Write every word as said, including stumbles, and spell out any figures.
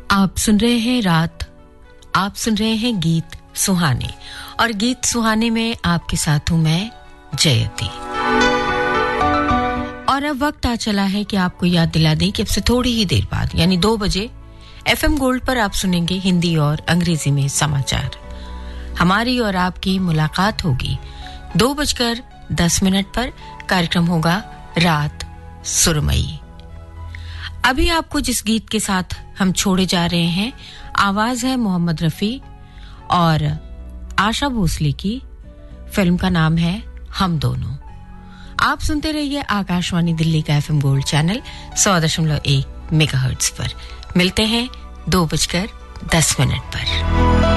आप सुन रहे हैं रात, आप सुन रहे हैं गीत सुहाने, और गीत सुहाने में आपके साथ हूं मैं जयती। और अब वक्त आ चला है कि आपको याद दिला दें कि अब से थोड़ी ही देर बाद यानी दो बजे एफएम गोल्ड पर आप सुनेंगे हिंदी और अंग्रेजी में समाचार। हमारी और आपकी मुलाकात होगी दो बजकर दस मिनट पर। कार्यक्रम होगा रात सुरमई। अभी आपको जिस गीत के साथ हम छोड़े जा रहे हैं, आवाज है मोहम्मद रफी और आशा भोसले की। फिल्म का नाम है हम दोनों। आप सुनते रहिए आकाशवाणी दिल्ली का एफएम गोल्ड चैनल सौ दशमलव एक मेगाहर्ट्ज पर। मिलते हैं दो बजकर दस मिनट पर।